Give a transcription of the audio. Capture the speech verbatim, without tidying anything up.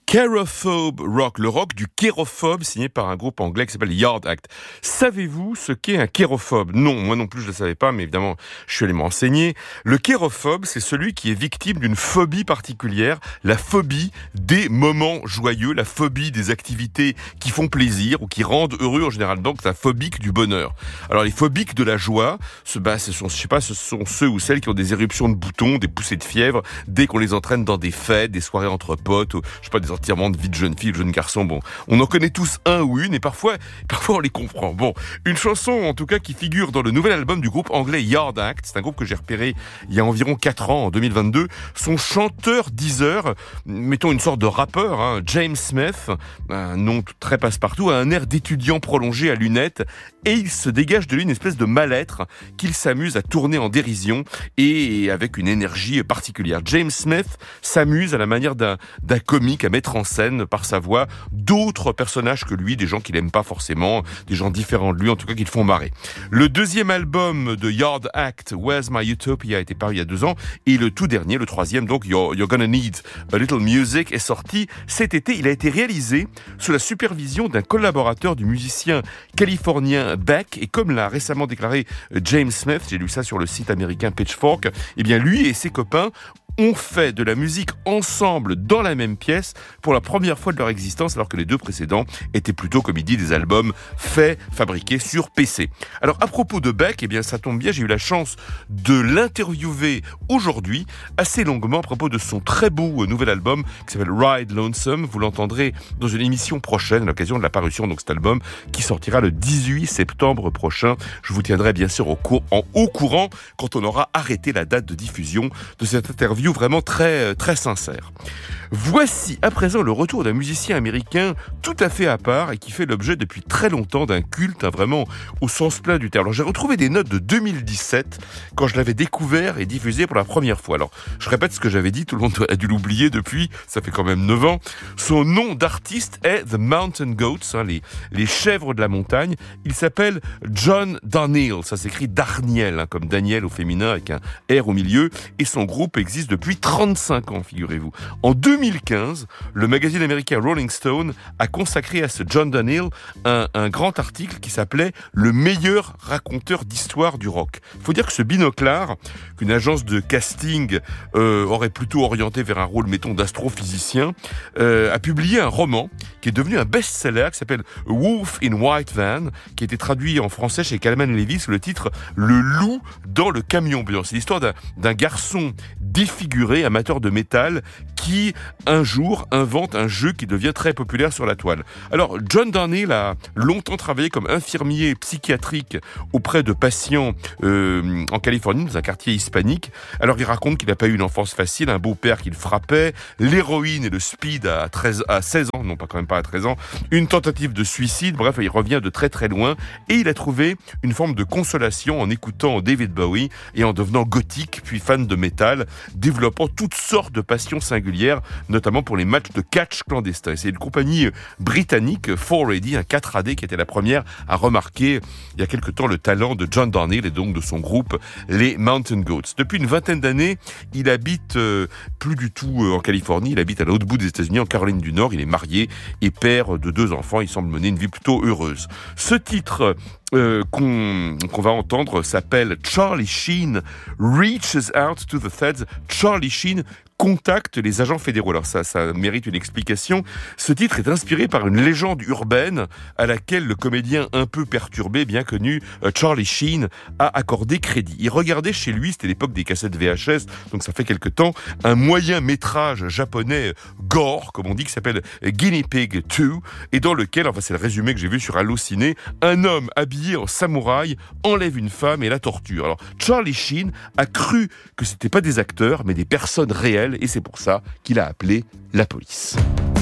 Kérophobe Rock, le rock du kérophobe signé par un groupe anglais qui s'appelle Yard Act. Savez-vous ce qu'est un kérophobe ? Non, moi non plus je ne le savais pas, mais évidemment je suis allé me renseigner. Le kérophobe, c'est celui qui est victime d'une phobie particulière, la phobie des moments joyeux, la phobie des activités qui font plaisir ou qui rendent heureux en général. Donc c'est un phobique du bonheur. Alors les phobiques de la joie, ce, bah, ce sont, je sais pas, ce sont ceux ou celles qui ont des éruptions de boutons, des poussées de fièvre, dès qu'on les entraîne dans des fêtes, des soirées entre potes, ou, je sais pas, des enterrements de vie de jeune fille, de jeune garçon. Bon, on en connaît tous un ou une et parfois, parfois on les comprend. Bon, une chanson en tout cas qui figure dans le nouvel album du groupe anglais Yard Act. C'est un groupe que j'ai repéré il y a environ quatre ans, en deux mille vingt-deux. Son chanteur diseur, mettons une sorte de rappeur, hein, James Smith, un nom très passe-partout, a un air d'étudiant prolongé à lunettes et il se dégage de lui une espèce de mal-être qu'il s'amuse à tourner en dérision et avec une énergie particulière. James Smith s'amuse à la manière d'un, d'un comique à mettre en scène par sa voix d'autres personnages que lui, des gens qu'il aime pas forcément, des gens différents de lui, en tout cas qui le font marrer. Le deuxième album de Yard Act, Where's My Utopia, a été paru il y a deux ans et le tout dernier, le troisième, donc You're, You're Gonna Need a Little Music, est sorti cet été. Il a été réalisé sous la supervision d'un collaborateur du musicien californien Beck et comme l'a récemment déclaré James Smith, j'ai lu ça sur le site américain Pitchfork, eh bien lui et ses copains ont fait de la musique ensemble dans la même pièce pour la première fois de leur existence, alors que les deux précédents étaient plutôt, comme il dit, des albums faits, fabriqués sur P C. Alors, à propos de Beck, eh bien, ça tombe bien, j'ai eu la chance de l'interviewer aujourd'hui, assez longuement, à propos de son très beau nouvel album, qui s'appelle Ride Lonesome. Vous l'entendrez dans une émission prochaine, à l'occasion de la parution de cet album, qui sortira le dix-huit septembre prochain. Je vous tiendrai bien sûr au cour- en haut courant quand on aura arrêté la date de diffusion de cette interview vraiment très, très sincère. Voici à présent le retour d'un musicien américain tout à fait à part et qui fait l'objet depuis très longtemps d'un culte, hein, vraiment au sens plein du terme. Alors j'ai retrouvé des notes de deux mille dix-sept quand je l'avais découvert et diffusé pour la première fois. Alors je répète ce que j'avais dit, tout le monde a dû l'oublier depuis, ça fait quand même neuf ans. Son nom d'artiste est The Mountain Goats, hein, les, les chèvres de la montagne. Il s'appelle John Darnielle, ça s'écrit Darnielle, hein, comme Daniel au féminin avec un R au milieu, et son groupe existe depuis trente-cinq ans, figurez-vous. En deux mille quinze, le magazine américain Rolling Stone a consacré à ce John Darnielle un, un grand article qui s'appelait « Le meilleur raconteur d'histoire du rock ». Il faut dire que ce binoclard, qu'une agence de casting euh, aurait plutôt orienté vers un rôle, mettons, d'astrophysicien, euh, a publié un roman qui est devenu un best-seller qui s'appelle « Wolf in White Van », qui a été traduit en français chez Calman Levy sous le titre « Le loup dans le camion blanc ». C'est l'histoire d'un, d'un garçon défiguré, amateur de métal, qui un jour invente un jeu qui devient très populaire sur la toile. Alors John Darnielle a longtemps travaillé comme infirmier psychiatrique auprès de patients euh, en Californie, dans un quartier hispanique. Alors il raconte qu'il n'a pas eu une enfance facile, un beau-père qui le frappait, l'héroïne et le speed à, treize, à seize ans, non pas quand même pas à treize ans, une tentative de suicide, bref, il revient de très très loin et il a trouvé une forme de consolation en écoutant David Bowie et en devenant gothique, puis fan de métal, développant toutes sortes de passions singulières, notamment pour les matchs de catch clandestins. Et c'est une compagnie britannique, four A D, un quatre A D, qui était la première à remarquer il y a quelque temps le talent de John Darnielle et donc de son groupe, les Mountain Goats. Depuis une vingtaine d'années, il habite euh, plus du tout euh, en Californie, il habite à l'autre bout des États-Unis, en Caroline du Nord. Il est marié et père de deux enfants. Il semble mener une vie plutôt heureuse. Ce titre Euh, qu'on, qu'on va entendre s'appelle Charlie Sheen Reaches Out to the Feds. Charlie Sheen contacte les agents fédéraux. Alors ça, ça mérite une explication. Ce titre est inspiré par une légende urbaine à laquelle le comédien un peu perturbé, bien connu, euh, Charlie Sheen, a accordé crédit. Il regardait chez lui, c'était l'époque des cassettes V H S, donc ça fait quelque temps, un moyen métrage japonais gore, comme on dit, qui s'appelle Guinea Pig deux, et dans lequel, enfin c'est le résumé que j'ai vu sur Allociné, un homme habillé en samouraï enlève une femme et la torture. Alors Charlie Sheen a cru que c'était pas des acteurs mais des personnes réelles et c'est pour ça qu'il a appelé la police.